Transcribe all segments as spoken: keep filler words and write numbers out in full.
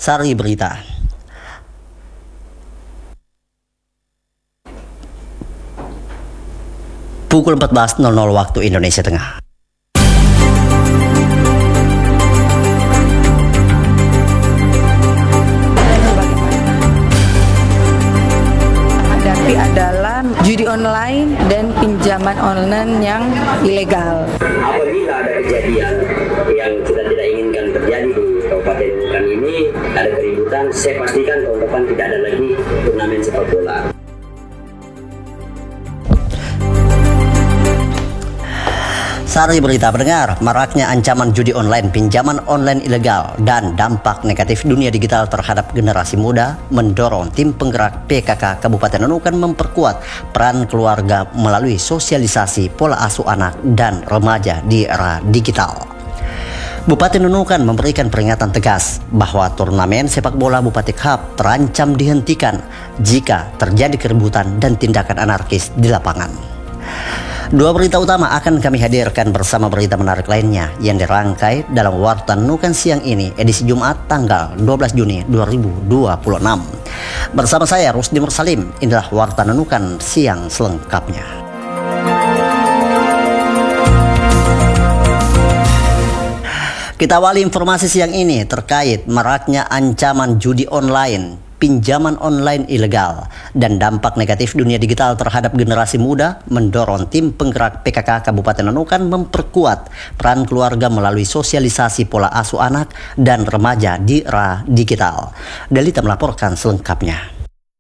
Sari Berita. Pukul empat belas waktu Indonesia Tengah. Hadapi adalah judi online dan pinjaman online yang ilegal. Apabila ada kejadian yang kita tidak inginkan terjadi di Kabupaten Nunukan ini, ada keributan, saya pastikan tahun depan tidak ada lagi turnamen sepak bola. Sari Berita pendengar, maraknya ancaman judi online, pinjaman online ilegal, dan dampak negatif dunia digital terhadap generasi muda mendorong tim penggerak P K K Kabupaten Nunukan memperkuat peran keluarga melalui sosialisasi pola asuh anak dan remaja di era digital. Bupati Nunukan memberikan peringatan tegas bahwa turnamen sepak bola Bupati Cup terancam dihentikan jika terjadi keributan dan tindakan anarkis di lapangan. Dua berita utama akan kami hadirkan bersama berita menarik lainnya yang dirangkai dalam Warta Nunukan siang ini, edisi Jumat tanggal dua belas Juni dua ribu dua puluh enam. Bersama saya Rusdi Mursalim, inilah Warta Nunukan siang selengkapnya. Kita awali informasi siang ini terkait maraknya ancaman judi online, pinjaman online ilegal, dan dampak negatif dunia digital terhadap generasi muda mendorong tim penggerak P K K Kabupaten Nunukan memperkuat peran keluarga melalui sosialisasi pola asuh anak dan remaja di era digital. Delita melaporkan selengkapnya.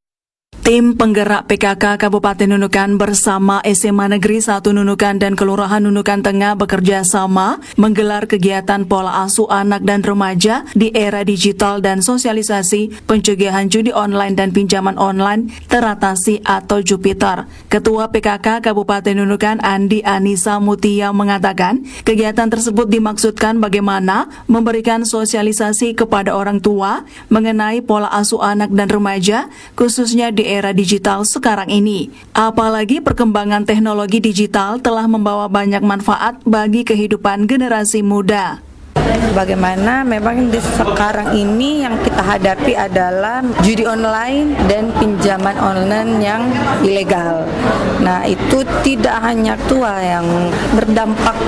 Tim penggerak P K K Kabupaten Nunukan bersama S M A Negeri satu Nunukan dan Kelurahan Nunukan Tengah bekerja sama menggelar kegiatan pola asuh anak dan remaja di era digital dan sosialisasi pencegahan judi online dan pinjaman online teratasi atau Jupiter. Ketua P K K Kabupaten Nunukan Andi Anissa Mutia mengatakan kegiatan tersebut dimaksudkan bagaimana memberikan sosialisasi kepada orang tua mengenai pola asuh anak dan remaja khususnya di era digital sekarang ini. Apalagi perkembangan teknologi digital telah membawa banyak manfaat bagi kehidupan generasi muda. Bagaimana memang di sekarang ini yang kita hadapi adalah judi online dan pinjaman online yang ilegal. Nah, itu tidak hanya tua yang berdampak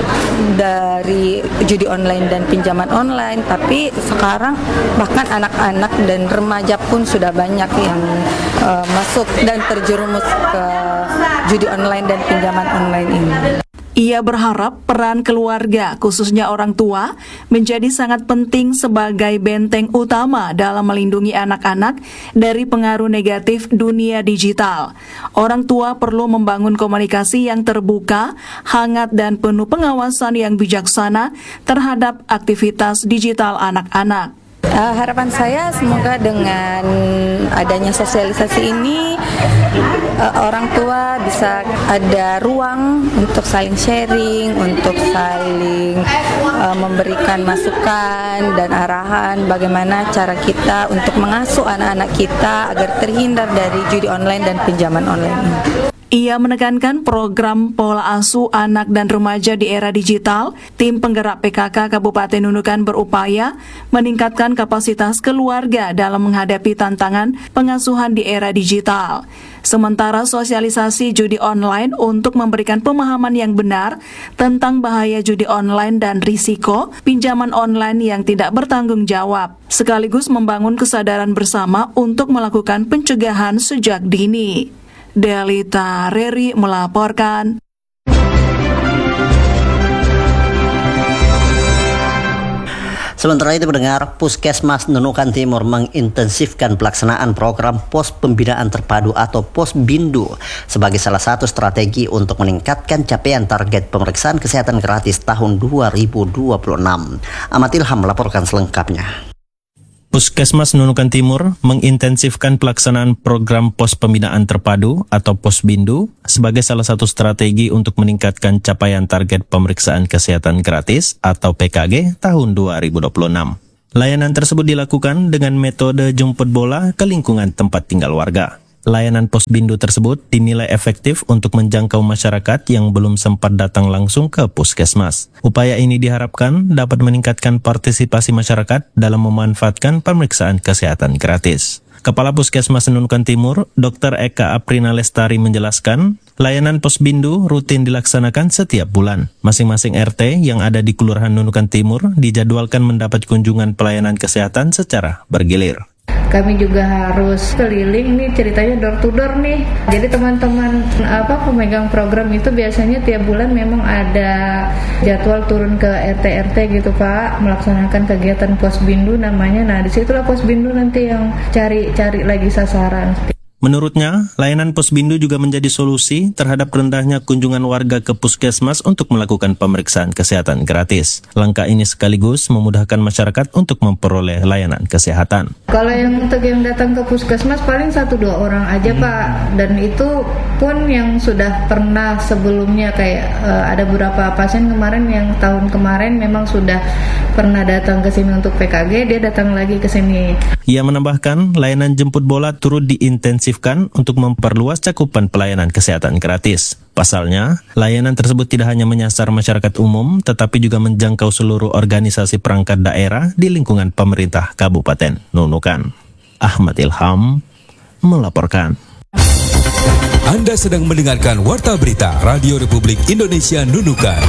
dari judi online dan pinjaman online, tapi sekarang bahkan anak-anak dan remaja pun sudah banyak yang uh, masuk dan terjerumus ke judi online dan pinjaman online ini. Ia berharap peran keluarga, khususnya orang tua, menjadi sangat penting sebagai benteng utama dalam melindungi anak-anak dari pengaruh negatif dunia digital. Orang tua perlu membangun komunikasi yang terbuka, hangat, dan penuh pengawasan yang bijaksana terhadap aktivitas digital anak-anak. Uh, harapan saya semoga dengan adanya sosialisasi ini uh, orang tua bisa ada ruang untuk saling sharing, untuk saling uh, memberikan masukan dan arahan bagaimana cara kita untuk mengasuh anak-anak kita agar terhindar dari judi online dan pinjaman online ini. Ia menekankan program pola asuh anak dan remaja di era digital, tim penggerak P K K Kabupaten Nunukan berupaya meningkatkan kapasitas keluarga dalam menghadapi tantangan pengasuhan di era digital. Sementara sosialisasi judi online untuk memberikan pemahaman yang benar tentang bahaya judi online dan risiko pinjaman online yang tidak bertanggung jawab, sekaligus membangun kesadaran bersama untuk melakukan pencegahan sejak dini. Delita Reri melaporkan. Sementara itu pendengar, Puskesmas Nunukan Timur mengintensifkan pelaksanaan program Pos Pembinaan Terpadu atau Pos Bindu sebagai salah satu strategi untuk meningkatkan capaian target pemeriksaan kesehatan gratis tahun dua ribu dua puluh enam. Ahmad Ilham melaporkan selengkapnya. Puskesmas Nunukan Timur mengintensifkan pelaksanaan program Pos Pembinaan Terpadu atau Pos Bindu sebagai salah satu strategi untuk meningkatkan capaian target pemeriksaan kesehatan gratis atau P K G tahun dua ribu dua puluh enam. Layanan tersebut dilakukan dengan metode jemput bola ke lingkungan tempat tinggal warga. Layanan Posbindu tersebut dinilai efektif untuk menjangkau masyarakat yang belum sempat datang langsung ke puskesmas. Upaya ini diharapkan dapat meningkatkan partisipasi masyarakat dalam memanfaatkan pemeriksaan kesehatan gratis. Kepala Puskesmas Nunukan Timur, Dokter Eka Aprina Lestari menjelaskan, layanan Posbindu rutin dilaksanakan setiap bulan. Masing-masing R T yang ada di Kelurahan Nunukan Timur dijadwalkan mendapat kunjungan pelayanan kesehatan secara bergilir. Kami juga harus keliling nih, ceritanya door to door nih. Jadi teman-teman apa pemegang program itu biasanya tiap bulan memang ada jadwal turun ke R T R T gitu Pak, melaksanakan kegiatan Posbindu namanya. Nah, disitulah Posbindu nanti yang cari-cari lagi sasaran. Menurutnya, layanan Posbindu juga menjadi solusi terhadap rendahnya kunjungan warga ke puskesmas untuk melakukan pemeriksaan kesehatan gratis. Langkah ini sekaligus memudahkan masyarakat untuk memperoleh layanan kesehatan. Kalau yang untuk yang datang ke puskesmas paling satu dua orang aja Pak, dan itu pun yang sudah pernah sebelumnya kayak uh, ada beberapa pasien kemarin yang tahun kemarin memang sudah pernah datang ke sini untuk P K G, dia datang lagi ke sini. Ia menambahkan, layanan jemput bola turut diintensifkan untuk memperluas cakupan pelayanan kesehatan gratis. Pasalnya, layanan tersebut tidak hanya menyasar masyarakat umum, tetapi juga menjangkau seluruh organisasi perangkat daerah di lingkungan pemerintah Kabupaten Nunukan. Ahmad Ilham melaporkan. Anda sedang mendengarkan Warta Berita Radio Republik Indonesia Nunukan.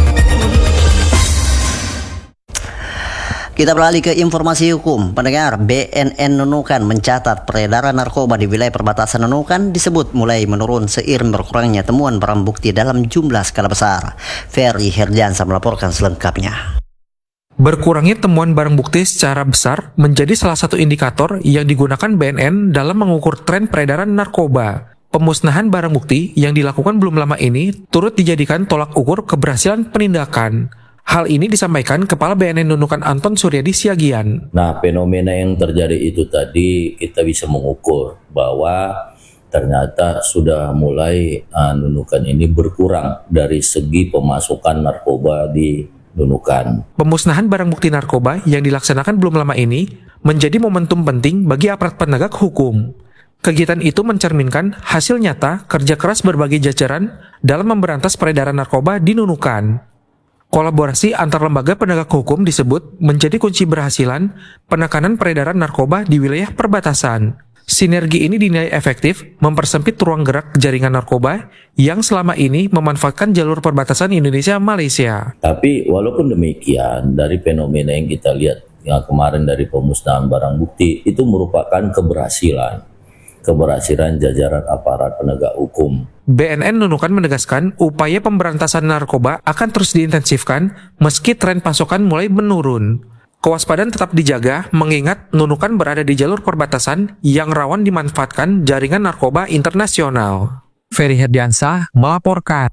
Kita beralih ke informasi hukum. Pendengar, B N N Nunukan mencatat peredaran narkoba di wilayah perbatasan Nunukan disebut mulai menurun seiring berkurangnya temuan barang bukti dalam jumlah skala besar. Ferry Herdiansa melaporkan selengkapnya. Berkurangnya temuan barang bukti secara besar menjadi salah satu indikator yang digunakan B N N dalam mengukur tren peredaran narkoba. Pemusnahan barang bukti yang dilakukan belum lama ini turut dijadikan tolak ukur keberhasilan penindakan. Hal ini disampaikan Kepala B N N Nunukan Anton Suryadi Siagian. Nah, fenomena yang terjadi itu tadi kita bisa mengukur bahwa ternyata sudah mulai uh, Nunukan ini berkurang dari segi pemasukan narkoba di Nunukan. Pemusnahan barang bukti narkoba yang dilaksanakan belum lama ini menjadi momentum penting bagi aparat penegak hukum. Kegiatan itu mencerminkan hasil nyata kerja keras berbagai jajaran dalam memberantas peredaran narkoba di Nunukan. Kolaborasi antar lembaga penegak hukum disebut menjadi kunci berhasilan penekanan peredaran narkoba di wilayah perbatasan. Sinergi ini dinilai efektif mempersempit ruang gerak jaringan narkoba yang selama ini memanfaatkan jalur perbatasan Indonesia-Malaysia. Tapi walaupun demikian, dari fenomena yang kita lihat yang kemarin dari pemusnahan barang bukti itu merupakan keberhasilan. keberhasilan jajaran aparat penegak hukum. B N N Nunukan menegaskan upaya pemberantasan narkoba akan terus diintensifkan meski tren pasokan mulai menurun. Kewaspadaan tetap dijaga mengingat Nunukan berada di jalur perbatasan yang rawan dimanfaatkan jaringan narkoba internasional. Ferry Herdiansa melaporkan.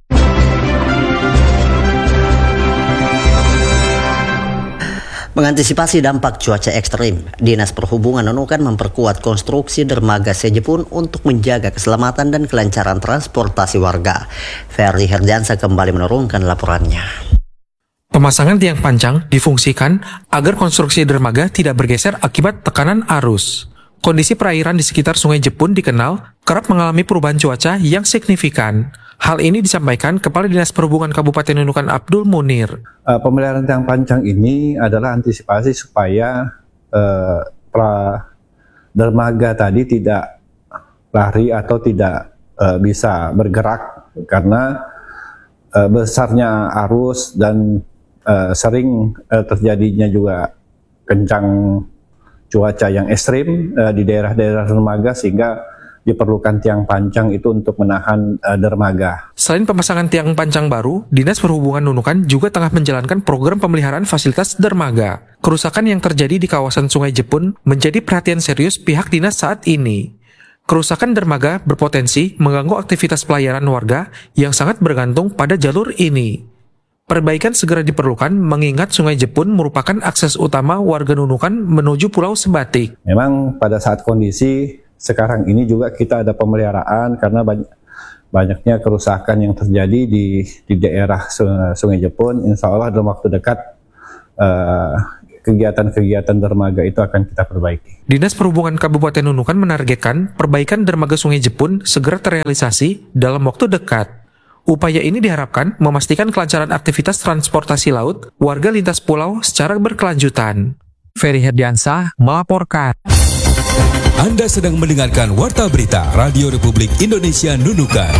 Mengantisipasi dampak cuaca ekstrim, Dinas Perhubungan Nunukan memperkuat konstruksi dermaga Sejepun untuk menjaga keselamatan dan kelancaran transportasi warga. Ferry Herdiansa kembali menurunkan laporannya. Pemasangan tiang pancang difungsikan agar konstruksi dermaga tidak bergeser akibat tekanan arus. Kondisi perairan di sekitar Sungai Jepun dikenal kerap mengalami perubahan cuaca yang signifikan. Hal ini disampaikan Kepala Dinas Perhubungan Kabupaten Nunukan Abdul Munir. Uh, pemeliharaan tiang pancang ini adalah antisipasi supaya uh, pra dermaga tadi tidak lari atau tidak uh, bisa bergerak karena uh, besarnya arus dan uh, sering uh, terjadinya juga kencang cuaca yang ekstrim uh, di daerah-daerah dermaga sehingga diperlukan tiang pancang itu untuk menahan uh, dermaga. Selain pemasangan tiang pancang baru, Dinas Perhubungan Nunukan juga tengah menjalankan program pemeliharaan fasilitas dermaga. Kerusakan yang terjadi di kawasan Sungai Jepun menjadi perhatian serius pihak dinas saat ini. Kerusakan dermaga berpotensi mengganggu aktivitas pelayaran warga yang sangat bergantung pada jalur ini. Perbaikan segera diperlukan mengingat Sungai Jepun merupakan akses utama warga Nunukan menuju Pulau Sebatik. Memang pada saat kondisi sekarang ini juga kita ada pemeliharaan karena banyak, banyaknya kerusakan yang terjadi di, di daerah Sungai Jepun. Insya Allah dalam waktu dekat uh, kegiatan-kegiatan dermaga itu akan kita perbaiki. Dinas Perhubungan Kabupaten Nunukan menargetkan perbaikan dermaga Sungai Jepun segera terrealisasi dalam waktu dekat. Upaya ini diharapkan memastikan kelancaran aktivitas transportasi laut warga lintas pulau secara berkelanjutan. Ferry Herdiansah melaporkan. Anda sedang mendengarkan Warta Berita Radio Republik Indonesia Nunukan.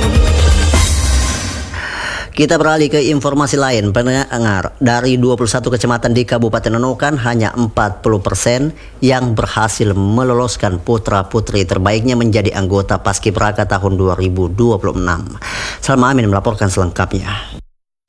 Kita beralih ke informasi lain, pendengar. Dari dua puluh satu kecamatan di Kabupaten Nunukan, hanya empat puluh persen yang berhasil meloloskan putra-putri terbaiknya menjadi anggota Paskibraka tahun dua ribu dua puluh enam. Salma Amin melaporkan selengkapnya.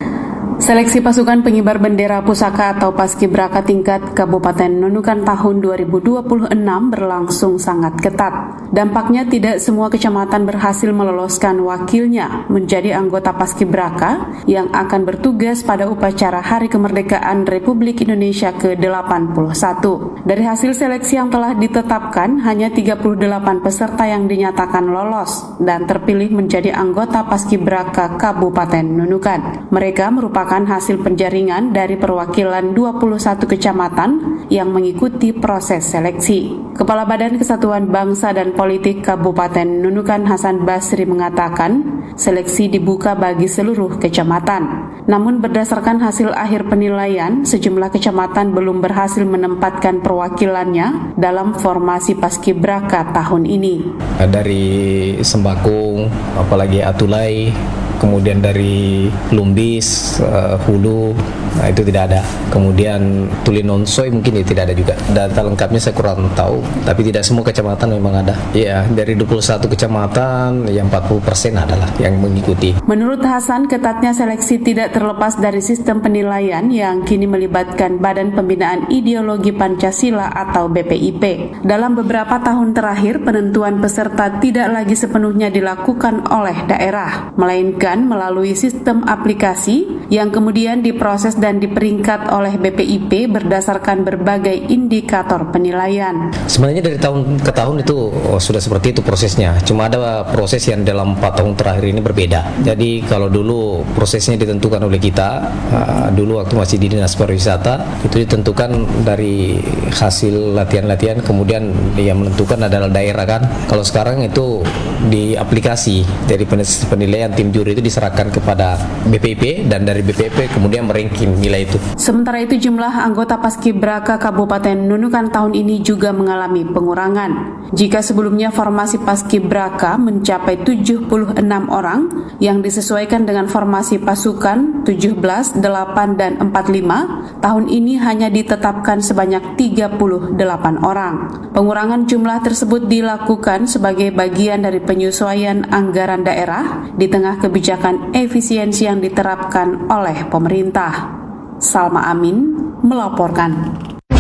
Seleksi pasukan pengibar bendera pusaka atau Paskibraka tingkat Kabupaten Nunukan tahun dua ribu dua puluh enam berlangsung sangat ketat. Dampaknya tidak semua kecamatan berhasil meloloskan wakilnya menjadi anggota Paskibraka yang akan bertugas pada upacara Hari Kemerdekaan Republik Indonesia ke delapan puluh satu. Dari hasil seleksi yang telah ditetapkan, hanya tiga puluh delapan peserta yang dinyatakan lolos dan terpilih menjadi anggota Paskibraka Kabupaten Nunukan. Mereka merupakan hasil penjaringan dari perwakilan dua puluh satu kecamatan yang mengikuti proses seleksi. Kepala Badan Kesatuan Bangsa dan Politik Kabupaten Nunukan Hasan Basri mengatakan, seleksi dibuka bagi seluruh kecamatan. Namun berdasarkan hasil akhir penilaian, sejumlah kecamatan belum berhasil menempatkan perwakilannya dalam formasi Paskibraka tahun ini. Dari Sembakung, apalagi Atulai, kemudian dari Lumbis, uh, Hulu, nah itu tidak ada. Kemudian Tulinonsoy mungkin ya tidak ada juga. Data lengkapnya saya kurang tahu, tapi tidak semua kecamatan memang ada. Iya, dari dua puluh satu kecamatan, yang empat puluh persen adalah yang mengikuti. Menurut Hasan, ketatnya seleksi tidak terlepas dari sistem penilaian yang kini melibatkan Badan Pembinaan Ideologi Pancasila atau B P I P. Dalam beberapa tahun terakhir, penentuan peserta tidak lagi sepenuhnya dilakukan oleh daerah, melainkan melalui sistem aplikasi yang kemudian diproses dan diperingkat oleh B P I P berdasarkan berbagai indikator penilaian. Sebenarnya dari tahun ke tahun itu oh, sudah seperti itu prosesnya. Cuma ada proses yang dalam empat tahun terakhir ini berbeda. Jadi kalau dulu prosesnya ditentukan oleh kita, uh, dulu waktu masih di Dinas Pariwisata, itu ditentukan dari hasil latihan-latihan, kemudian yang menentukan adalah daerah kan. Kalau sekarang itu di aplikasi dari penilaian tim juri itu diserahkan kepada B P I P dan dari B P I P kemudian meranking nilai itu. Sementara itu jumlah anggota Paskibraka Kabupaten Nunukan tahun ini juga mengalami pengurangan. Jika sebelumnya formasi Paskibraka mencapai tujuh puluh enam orang yang disesuaikan dengan formasi pasukan tujuh belas, delapan, dan empat puluh lima, tahun ini hanya ditetapkan sebanyak tiga puluh delapan orang. Pengurangan jumlah tersebut dilakukan sebagai bagian dari penyesuaian anggaran daerah di tengah kebijakan efisiensi yang diterapkan oleh pemerintah. Salma Amin melaporkan.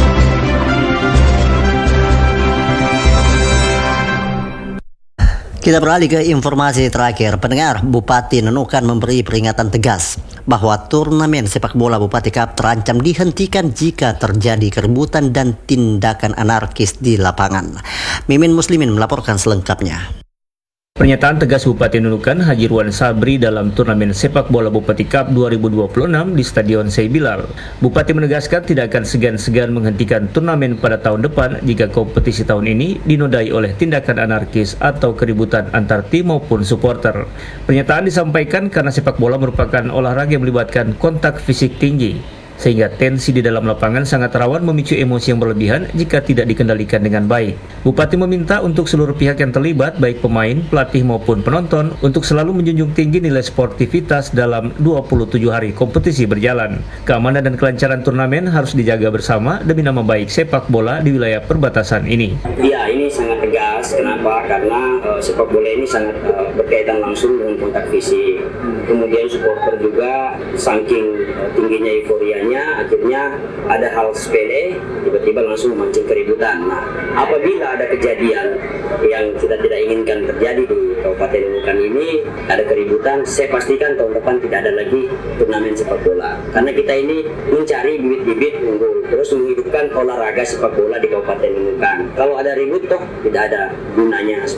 Kita beralih ke informasi terakhir. Pendengar, Bupati Nunukan memberi peringatan tegas bahwa turnamen sepak bola Bupati Cup terancam dihentikan jika terjadi keributan dan tindakan anarkis di lapangan. Mimin Muslimin melaporkan selengkapnya. Pernyataan tegas Bupati Nunukan Haji Ruan Sabri dalam turnamen sepak bola Bupati Cup dua ribu dua puluh enam di Stadion Syekh Bilal. Bupati menegaskan tidak akan segan-segan menghentikan turnamen pada tahun depan jika kompetisi tahun ini dinodai oleh tindakan anarkis atau keributan antar tim maupun supporter. Pernyataan disampaikan karena sepak bola merupakan olahraga yang melibatkan kontak fisik tinggi, sehingga tensi di dalam lapangan sangat rawan memicu emosi yang berlebihan jika tidak dikendalikan dengan baik. Bupati meminta untuk seluruh pihak yang terlibat, baik pemain, pelatih maupun penonton, untuk selalu menjunjung tinggi nilai sportivitas dalam dua puluh tujuh hari kompetisi berjalan. Keamanan dan kelancaran turnamen harus dijaga bersama demi nama baik sepak bola di wilayah perbatasan ini. Ya, ini sangat tegas. Kenapa? Karena uh, sepak bola ini sangat uh, berkaitan langsung dengan kontak fisik. Kemudian supporter juga saking uh, tingginya euforianya, akhirnya ada hal sepele tiba-tiba langsung memancing keributan. Nah, apabila ada kejadian yang kita tidak inginkan terjadi di Kabupaten Nunukan ini, ada keributan, saya pastikan tahun depan tidak ada lagi turnamen sepak bola. Karena kita ini mencari bibit-bibit unggul, terus menghidupkan olahraga sepak bola di Kabupaten Nunukan. Kalau ada ribut toh tidak ada gunanya seperti itu.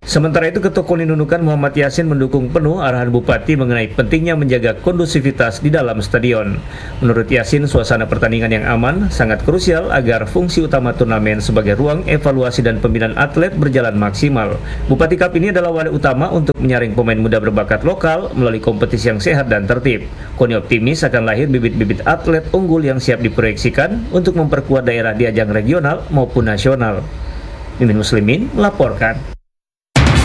Sementara itu, Ketua KONI Nunukan Muhammad Yasin mendukung penuh arahan Bupati mengenai pentingnya menjaga kondusivitas di dalam stadion. Menurut Yasin, suasana pertandingan yang aman sangat krusial agar fungsi utama turnamen sebagai ruang evaluasi dan pembinaan atlet berjalan maksimal. Bupati Cup ini adalah wadah utama untuk menyaring pemain muda berbakat lokal melalui kompetisi yang sehat dan tertib. KONI optimis akan lahir bibit-bibit atlet unggul yang siap diproyeksikan untuk memperkuat daerah di ajang regional maupun nasional. Mimin Muslimin melaporkan.